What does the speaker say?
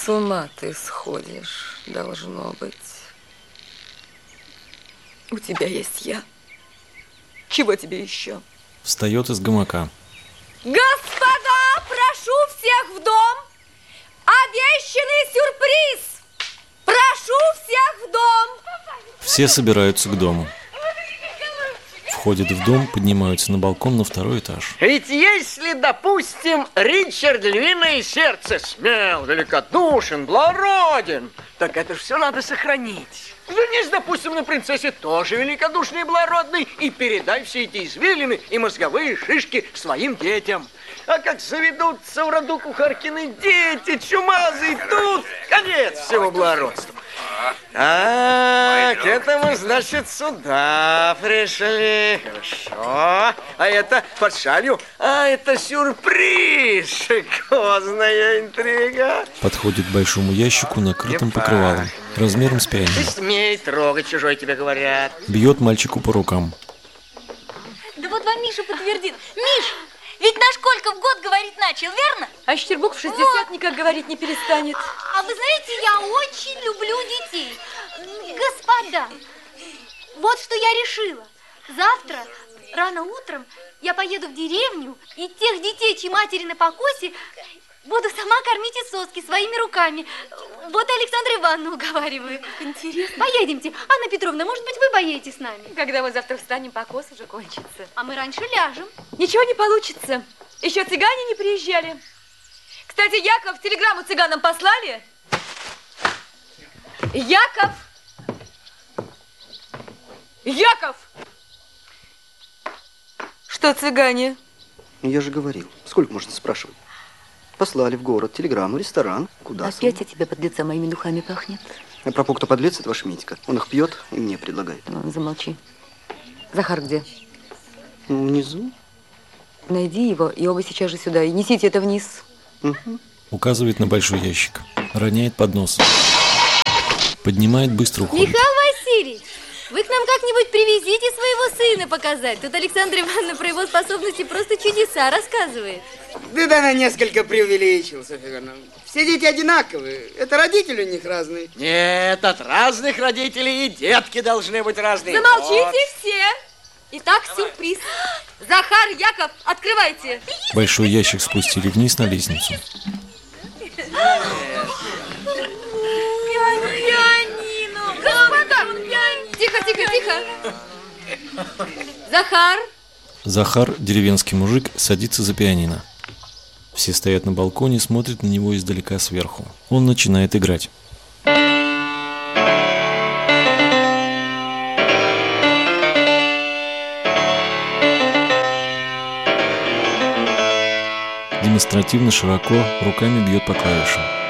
С ума ты сходишь, должно быть. У тебя есть я. Чего тебе еще? Встает из гамака. Господа, прошу всех в дом! Обещанный сюрприз! Прошу всех в дом! Все собираются к дому. Входят в дом, поднимаются на балкон на второй этаж. Ведь если, допустим, Ричард Львиное Сердце смел, великодушен, благороден, так это же все надо сохранить. Женись, допустим, на принцессе тоже великодушный и благородный, и передай все эти извилины и мозговые шишки своим детям. А как заведутся в роду Кухаркины дети, чумазые, тут конец всего благородства. Так, к этому, значит, сюда пришли. Хорошо. А это под шалью. А это сюрприз. Шикозная интрига. Подходит к большому ящику, накрытым покрывалом, размером с пианино. Не смей трогать, чужой тебе говорят. Бьет мальчику по рукам. Да вот вам Миша подтвердит. Миш, ведь наш Колька в год говорить начал, верно? А Щербук в 60 никак говорить не перестанет. А вы знаете, я очень люблю детей. Господа, вот что я решила. Завтра рано утром я поеду в деревню, и тех детей, чьи матери на покосе, буду сама кормить из соски своими руками. Вот Александра Ивановна уговариваю. Интересно. Поедемте. Анна Петровна, может быть, вы поедете с нами? Когда мы завтра встанем, покос уже кончится. А мы раньше ляжем. Ничего не получится. Еще цыгане не приезжали. Кстати, Яков, телеграмму цыганам послали? Яков! Яков! Что цыгане? Я же говорил. Сколько можно спрашивать? Послали в город телеграмму, ресторан. Куда? Опять от тебя подлеца моими духами пахнет. А пропуг, кто подлец, это ваш Митька. Он их пьет и мне предлагает. Ну, замолчи. Захар где? Ну, внизу. Найди его, и оба сейчас же сюда. И несите это вниз. Угу. Указывает на большой ящик. Роняет поднос. Поднимает, быстро уходит. Михаил Васильевич, вы к нам как-нибудь привезите своего сына показать. Тут Александра Ивановна про его способности просто чудеса рассказывает. Да она несколько преувеличила, Софья Ивановна. Все дети одинаковые. Это родители у них разные. Нет, от разных родителей и детки должны быть разные. Замолчите все! Итак, сюрприз. Захар, Яков, открывайте. Большой ящик спустили вниз на лестницу. Пианино! Господа! Тихо, тихо, тихо! Захар! Захар, деревенский мужик, садится за пианино. Все стоят на балконе, смотрят на него издалека сверху. Он начинает играть. Демонстративно широко руками бьет по клавишам.